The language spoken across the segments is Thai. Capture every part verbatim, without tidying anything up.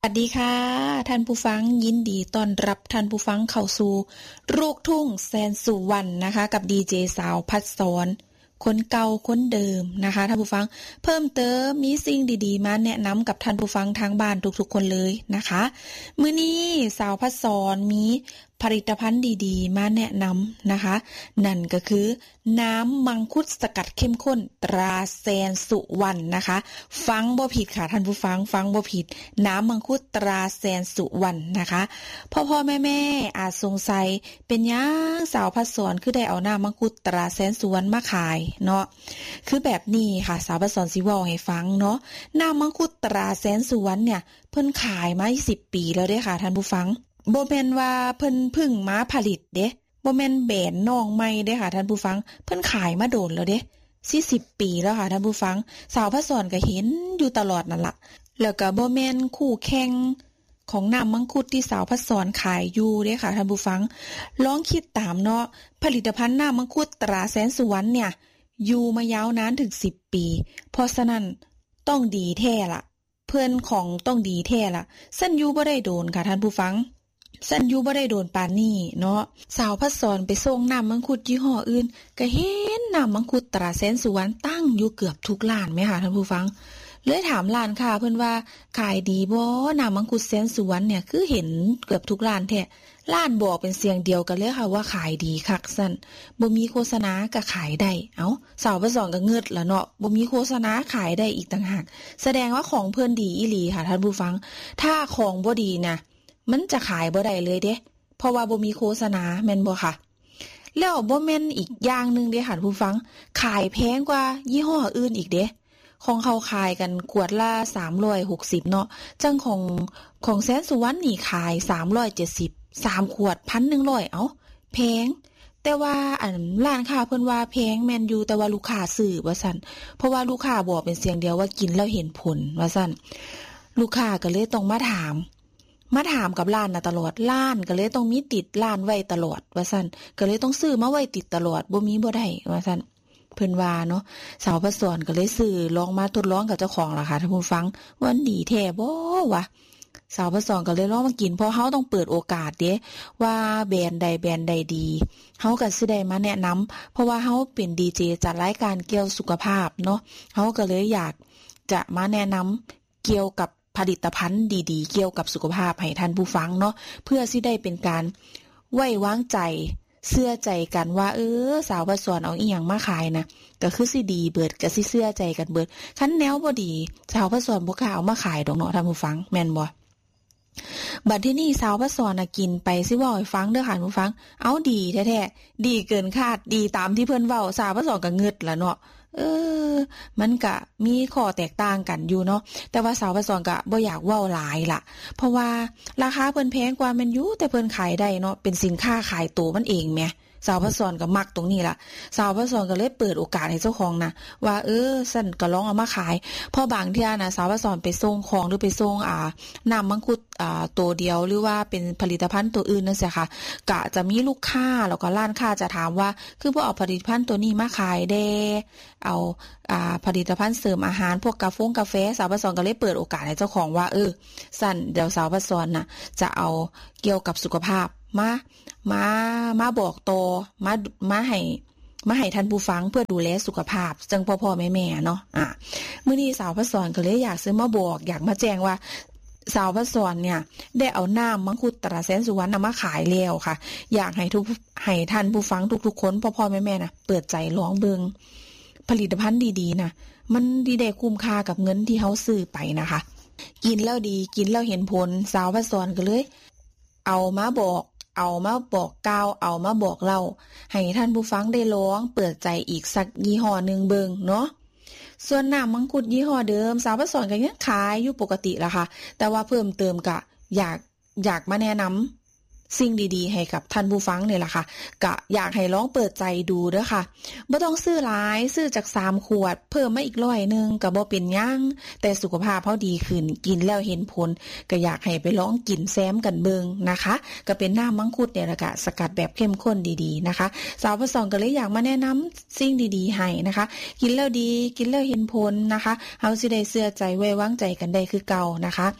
สวัสดีค่ะท่านผู้ฟังยินดีต้อนรับท่านผู้ฟังเข้าสู่ลูกทุ่งแสนสุวรรณนะคะกับดีเจสาวพัดสอนคนเก่าคนเดิมนะคะท่านผู้ฟังเพิ่มเติมมีสิ่งดีๆมาแนะนำกับท่านผู้ฟังทางบ้านทุกๆคนเลยนะคะมื้อนี้สาวพัดสอนมีผลิตภัณฑ์ดีๆมาแนะนำนะคะนั่นก็คือน้ำมังคุดสกัดเข้มข้นตราแสนสุวรรณนะคะฟังบ่ผิดค่ะท่านผู้ฟังฟังบ่ผิดน้ำมังคุดตราแสนสุวรรณนะคะพ่อพ่อแม่แม่อาจสงสัยเป็นยังสาวพัดสอนคือได้เอาน้ำมังคุดตราแสนสุวรรณมาขายเนาะคือแบบนี้ค่ะสาวพัดสอนสิเว้าให้ฟังเนาะน้ำมังคุดตราแสนสุวรรณเนี่ยเพิ่นขายมายี่สิบปีแล้วเด้ค่ะท่านผู้ฟังบ่แม่นว่าเพิ่นเพิ่งมาผลิตเด้บ่แม่นแบรนด์น้องใหม่เด้ค่ะท่านผู้ฟังเพิ่นขายมาโดนแล้วเด้สี่สิบปีแล้วค่ะท่านผู้ฟังสาวพัดสอนก็เห็นอยู่ตลอดนั่นล่ะแล้วก็บ่แม่นคู่แข่งของน้ำมังคุดที่สาวพัดสอนขายอยู่เด้ค่ะท่านผู้ฟังลองคิดตามเนาะผลิตภัณฑ์น้ำมังคุดตราแสนสุวรรณเนี่ยอยู่มายาวนานถึงสิบปีเพราะฉะนั้นต้องดีแท้ล่ะเพิ่นของต้องดีแท้ล่ะซั่นอยู่บ่ได้โดนค่ะท่านผู้ฟังสันอยู่บ่ได้โดนปานนี้เนาะสาวพัดสอนไปส่งน้ำมังคุดยี่ห้ออื่นก็เห็นน้ำมังคุดตราแสนสุวรรณตั้งอยู่เกือบทุกร้านแม่ค่ะท่านผู้ฟังเลยถามร้านค้าเพิ่นว่าขายดีบ่น้ำมังคุดแสนสุวรรณเนี่ยคือเห็นเกือบทุกร้านแท้ร้านบอกเป็นเสียงเดียวกันเลยค่ะว่าขายดีคักซั่นบ่มีโฆษณาก็ขายได้เอ้าสาวพัดสอนก็เงิดละเนาะบ่มีโฆษณาขายได้อีกต่างหากแสดงว่าของเพิ่นดีอีหลีค่ะท่านผู้ฟังถ้าของบ่ดีนะมันจะขายบ่ได้เลยเด้เพราะว่าบ่มีโฆษณาแม่นบ่ค่ะแล้วบ่แม่นอีกอย่างนึงเด้ค่ะผู้ฟังขายแพงกว่ายี่ห้ออื่นอีกเด้ของเขาขายกันขวดละสามร้อยหกสิบเนาะจังของของแสนสุวรรณนี่ขายสามร้อยเจ็ดสิบ สามขวด หนึ่งพันหนึ่งร้อย เอ้าแพงแต่ว่าอันร้านค้าเพิ่นว่าแพงแม่นอยู่แต่ว่าลูกค้าซื้อว่าซั่นเพราะว่าลูกค้าบอกเป็นเสียงเดียวว่ากินแล้วเห็นผลว่าซั่นลูกค้าก็เลยต้องมาถามมาถามกับร้านน่ะตลอดร้านก็เลยต้องมีติดร้านไว้ตลอดว่าซั่นก็เลยต้องซื้อมาไว้ติดตลอดบ่มีบ่ได้ว่าซั่นเพิ่นว่าเนาะสาวพัดสอนก็เลยซื้อลองมาทดลองกับเจ้าของล่ะค่ะท่านผู้ฟังว่ามันดีแท้บ่วะสาวพัดสอนก็เลยลองมากินเพราะเฮาต้องเปิดโอกาสเด้ว่าแบรนด์ใดแบรนด์ใดดีเฮาก็สิได้มาแนะนำเพราะว่าเฮาเป็นดีเจจัดรายการเกี่ยวสุขภาพเนาะเฮาก็เลยอยากจะมาแนะนำเกี่ยวกับผลิตภัณฑ์ดีๆเกี่ยวกับสุขภาพให้ท่านผู้ฟังเนาะเพื่อสิได้เป็นการไว้วางใจเชื่อใจกันว่าเออสาวพัดสอนเอาอีหยังมาขายนะก็คือสิดีเบิดก็สิเชื่อใจกันเบิดคันแนวบ่ดีสาวพัดสอนบ่กล้าเอามาขายดอกเนาะท่านผู้ฟังแม่นบ่บัดที่นี่สาวพัดสอนน่ะกินไปสิเว้าให้ฟังเด้อค่ะท่านผู้ฟังเอาดีแท้ๆดีเกินคาดดีตามที่เพิ่นเว้าสาวพัดสอนก็งึดล่ะเนาะเออมันก็มีข้อแตกต่างกันอยู่เนาะแต่ว่าสาวพัดสอนก็บ่อยากเว้าหลายล่ะเพราะว่าราคาเพิ่นแพงกว่าแม่นอยู่แต่เพิ่นขายได้เนาะเป็นสินค้าขายตัวมันเองแหมสาวพัดสอนก็มักตรงนี้ล่ะสาวพัดสอนก็เลยเปิดโอกาสให้เจ้าของนะว่าเออซั่นก็ลองเอามาขายเพราะบางเที่ยน่ะสาวพัดสอนไปส่งของหรือไปส่งอ่าน้ำมังคุดอ่าตัวเดียวหรือว่าเป็นผลิตภัณฑ์ตัวอื่นนั่นสิค่ะก็จะมีลูกค้าแล้วก็ร้านค้าจะถามว่าคือบ่เอาผลิตภัณฑ์ตัวนี้มาขายเด้เอาอ่าผลิตภัณฑ์เสริมอาหารพวกกาแฟกาแฟสาวพัดสอนก็เลยเปิดโอกาสให้เจ้าของว่าเออซั่นเดี๋ยวสาวพัดสอนน่ะจะเอาเกี่ยวกับสุขภาพมามามาบอกต่อมามาให้มาให้ท่านผู้ฟังเพื่อดูแลสุขภาพจังพ่อๆแม่ๆเนาะอ่ะมื้อนี้สาวพัดสอนก็เลยอยากซื้อมาบอกอยากมาแจ้งว่าสาวพัดสอนเนี่ยได้เอาน้ำมังคุดตราแสนสุวรรณมาขายแล้วค่ะอยากให้ทุกให้ท่านผู้ฟังทุกๆคนพ่อๆแม่ๆนะเปิดใจลองเบิ่งผลิตภัณฑ์ดีๆนะมันดีได้คุ้มค่ากับเงินที่เฮาซื้อไปนะคะกินแล้วดีกินแล้วเห็นผลสาวพัดสอนก็เลยเอามาบอกเอามาบอกกล่าวเอามาบอกเล่าให้ท่านผู้ฟังได้ลองเปิดใจอีกสักยี่ห้อนึงเบิ่งเนาะส่วนน้ำมังคุดยี่ห้อเดิมสาวพัดสอนก็ยังขายอยู่ปกติล่ะค่ะแต่ว่าเพิ่มเติมก็อยากอยากมาแนะนำสิ่งดีๆให้กับท่านผู้ฟังนี่แหละค่ะก็อยากให้ลองเปิดใจดูเด้อค่ะบ่ต้องซื้อหลายซื้อจากสามขวดเพิ่มมาอีกร้อยนึงก็บ่เป็นหยังแต่สุขภาพเฮาดีขึ้นกินแล้วเห็นผลก็อยากให้ไปลองกินแซมกันเบิ่งนะคะก็เป็นน้ำมังคุดเนี่ยแหละค่ะสกัดแบบเข้มข้นดีๆนะคะสาวพัดสอนก็เลยอยากมาแนะนำสิ่งดีๆให้นะคะกินแล้วดีกินแล้วเห็นผลนะคะเฮาสิได้เชื่อใจไว้วางใจกันได้คือเก่านะคะ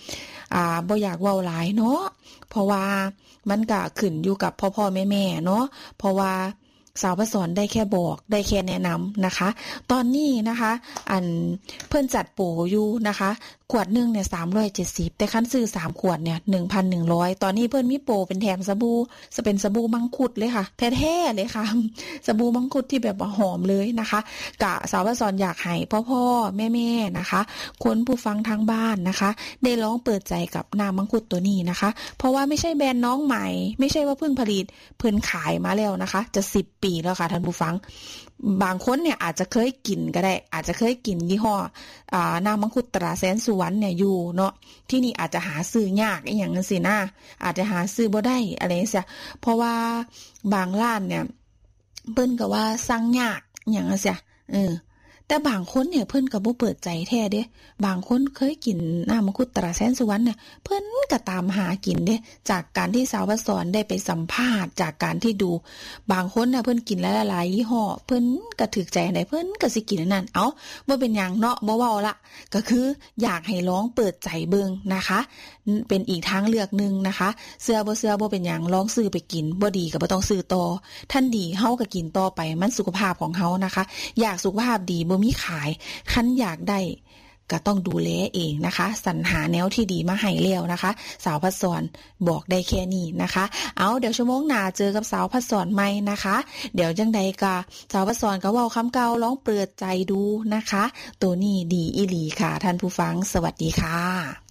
อ่าบ่อยากเว้าหลายเนาะเพราะว่ามันก็ขึ้นอยู่กับพ่อๆแม่ๆเนาะเพราะว่าสาวประสอนได้แค่บอกได้แค่แนะนำนะคะตอนนี้นะคะอันเพิ่นจัดโปรอยู่นะคะขวดนึงเนี่ยสามร้อยเจ็ดสิบแต่คันซื้อสามขวดเนี่ย หนึ่งพันหนึ่งร้อย ตอนนี้เพิ่นมีโปรเป็นแถมสบู่จะเป็นสบู่มังคุดเลยค่ะแท้ๆเลยค่ะสบู่มังคุดที่แบบว่าหอมเลยนะคะกะสาวประสอนอยากให้พ่อๆแม่ๆนะคะคนผู้ฟังทางบ้านนะคะได้ลองเปิดใจกับน้ำมังคุดตัวนี้นะคะเพราะว่าไม่ใช่แบรนด์น้องใหม่ไม่ใช่ว่าเพิ่งผลิตเพิ่นขายมาแล้วนะคะจะสิบปีแล้วค่ะท่านผู้ฟังบางคนเนี่ยอาจจะเคยกินก็ได้อาจจะเคยกินยี่ห้ออ่าน้ำมังคุดตราแสนสุวรรณเนี่ยอยู่เนาะที่นี่อาจจะหาซื้อยากอีหยังจังซี่นะอาจจะหาซื้อบ่ได้อะไรจังซี่เพราะว่าบางร้านเนี่ยเพิ่นก็ว่าสั่งยากอิหยังจังซี่เออแต่บางคนเนี่ยเพิ่นก็บ่เปิดใจแท้เด้บางคนเคยกินน้ำมังคุดตราแสนสุวรรณเนี่ยเพิ่นก็ตามหากินเด้จากการที่สาวประสอนได้ไปสัมภาษณ์จากการที่ดูบางคนน่ะเพิ่นกินหลายๆยี่ห้อเพิ่นก็ถูกใจอันใดเพิ่นก็สิกินอันนั้นเอ้าบ่เป็นหยังเนาะบ่เว้าละก็คืออยากให้ลองเปิดใจเบิ่งนะคะเป็นอีกทางเลือกนึงนะคะเชื่อบ่เชื่อบ่เป็นหยังลองซื้อไปกินบ่ดีก็บ่ต้องซื้อต่อท่านดีเฮาก็กินต่อไปมันสุขภาพของเฮานะคะอยากสุขภาพดีบ่มีขายคันอยากได้ก็ต้องดูแลเองนะคะสรรหาแนวที่ดีมาให้แล้วนะคะสาวพัดสอนบอกได้แค่นี้นะคะเอาเดี๋ยวชั่วโมงหน้าเจอกับสาวพัดสอนใหม่นะคะเดี๋ยวจังใดก็สาวพัดสอนก็เว้าคำเก่าลองเปิดใจดูนะคะตัวนี้ดีอีหลีค่ะท่านผู้ฟังสวัสดีค่ะ